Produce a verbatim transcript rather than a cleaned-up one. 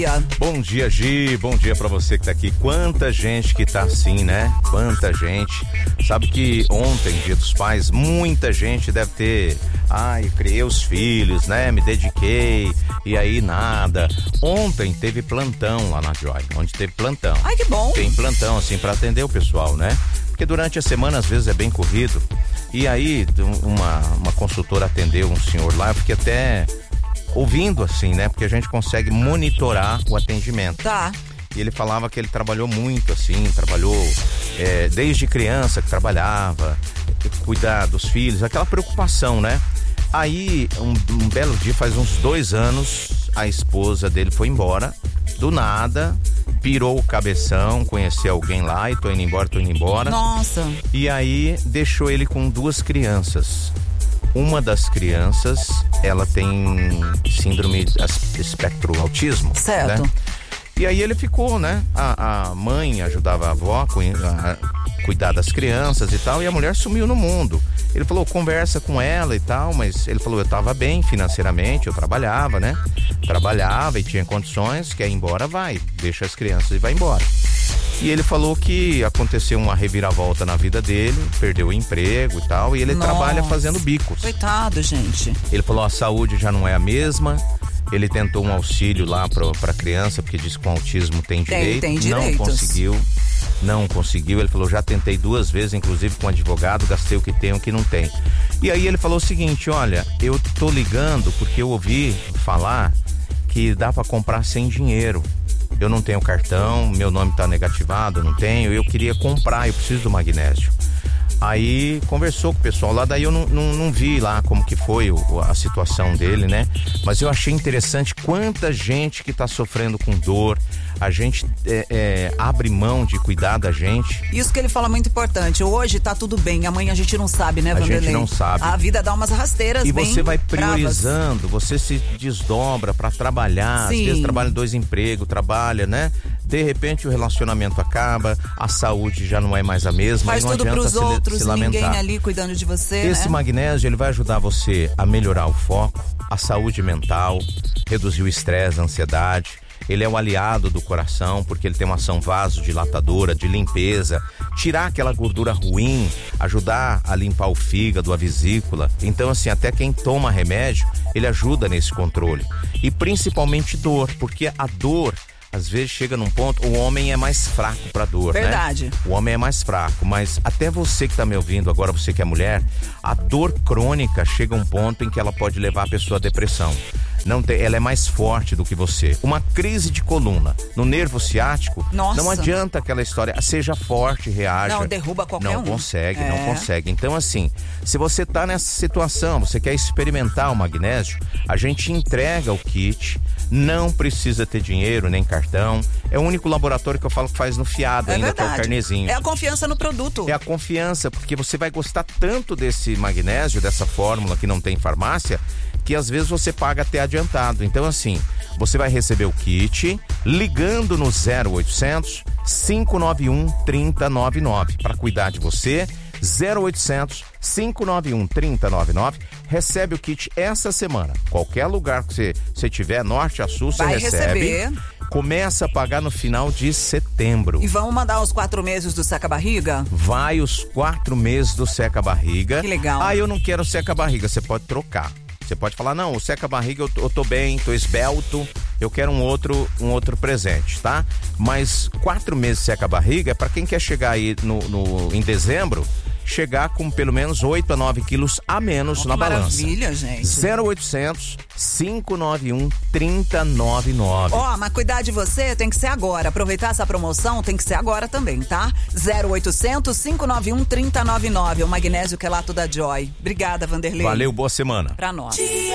Bom dia, Gi, bom dia pra você que tá aqui. Quanta gente que tá assim, né? Quanta gente. Sabe que ontem, Dia dos Pais, muita gente deve ter, ai, eu criei os filhos, né? Me dediquei, e aí nada. Ontem teve plantão lá na Joy, onde teve plantão. Ai, que bom. Tem plantão, assim, pra atender o pessoal, né? Porque durante a semana, às vezes, é bem corrido. E aí, uma, uma consultora atendeu um senhor lá, eu fiquei até ouvindo assim, né? Porque a gente consegue monitorar o atendimento. Tá. E ele falava que ele trabalhou muito assim, trabalhou é, desde criança que trabalhava, cuidar dos filhos, aquela preocupação, né? Aí, um, um belo dia, faz uns dois anos, a esposa dele foi embora, do nada, pirou o cabeção, conheceu alguém lá e tô indo embora, tô indo embora. Nossa. E aí, deixou ele com duas crianças. Uma das crianças, ela tem síndrome espectro autismo. Certo. Né? E aí ele ficou, né? A, a mãe ajudava a avó a cuidar das crianças e tal, e a mulher sumiu no mundo. Ele falou, conversa com ela e tal, mas ele falou, eu tava bem financeiramente, eu trabalhava, né? Trabalhava e tinha condições, quer ir embora, vai, deixa as crianças e vai embora. E ele falou que aconteceu uma reviravolta na vida dele, perdeu o emprego e tal, e ele Nossa. trabalha fazendo bicos. Coitado, gente. Ele falou, a saúde já não é a mesma. Ele tentou um auxílio lá pra, pra criança, porque disse que com autismo tem direito. Tem, tem não direitos. conseguiu, não conseguiu. Ele falou, já tentei duas vezes, inclusive com advogado, gastei o que tem, o que não tem. E aí ele falou o seguinte, olha, eu tô ligando porque eu ouvi falar que dá pra comprar sem dinheiro. Eu não tenho cartão, meu nome tá negativado, não tenho, eu queria comprar, eu preciso do magnésio. Aí conversou com o pessoal lá, daí eu não, não, não vi lá como que foi o, a situação dele, né? Mas eu achei interessante quanta gente que tá sofrendo com dor, a gente é, é, abre mão de cuidar da gente. Isso que ele fala é muito importante, hoje tá tudo bem, amanhã a gente não sabe, né, Vanderlei? A gente não sabe. A vida dá umas rasteiras e bem você vai priorizando, bravas. Você se desdobra pra trabalhar, Sim. às vezes trabalha em dois empregos, trabalha, né? De repente o relacionamento acaba, a saúde já não é mais a mesma. Faz e não tudo adianta pros se, outros, se lamentar. ninguém ali cuidando de você, Esse né? magnésio, ele vai ajudar você a melhorar o foco, a saúde mental, reduzir o estresse, a ansiedade. Ele é o aliado do coração, porque ele tem uma ação vasodilatadora, de limpeza, tirar aquela gordura ruim, ajudar a limpar o fígado, a vesícula. Então, assim, até quem toma remédio, ele ajuda nesse controle. E principalmente dor, porque a dor, às vezes chega num ponto, o homem é mais fraco pra dor, Verdade. né? O homem é mais fraco, mas até você que tá me ouvindo agora, você que é mulher, a dor crônica chega a um ponto em que ela pode levar a pessoa à depressão. Não tem, ela é mais forte do que você. Uma crise de coluna no nervo ciático, Nossa. não adianta aquela história, seja forte, reaja. Não, derruba qualquer não um. consegue, É. não consegue. Então, assim, se você tá nessa situação, você quer experimentar o magnésio, a gente entrega o kit, não precisa ter dinheiro, nem cartão. É o único laboratório que eu falo que faz no fiado, É ainda verdade. que é o carnezinho. É a confiança no produto. É a confiança, porque você vai gostar tanto desse magnésio, dessa fórmula que não tem farmácia, que às vezes você paga até adiantado. Então, assim, você vai receber o kit ligando no zero oitocentos, cinco nove um, três zero nove nove para cuidar de você. zero oitocentos, cinco nove um, três zero nove nove. Recebe o kit essa semana. Qualquer lugar que você, você tiver, norte a sul, você Vai recebe. receber. Começa a pagar no final de setembro. E vamos mandar os quatro meses do seca-barriga? Vai os quatro meses do seca-barriga. Que legal. Ah, eu não quero seca-barriga, você pode trocar. Você pode falar, não, o seca-barriga eu, eu tô bem, tô esbelto, eu quero um outro, um outro presente, tá? Mas quatro meses seca-barriga é pra quem quer chegar aí no, no, em dezembro, chegar com pelo menos oito a nove quilos a menos Oh, na que balança. Maravilha, gente. zero oitocentos, cinco nove um, três zero nove nove. Ó, oh, mas cuidar de você tem que ser agora. Aproveitar essa promoção tem que ser agora também, tá? zero oitocentos, cinco nove um, três zero nove nove. É o magnésio quelato da Joy. Obrigada, Vanderlei. Valeu, boa semana. Pra nós.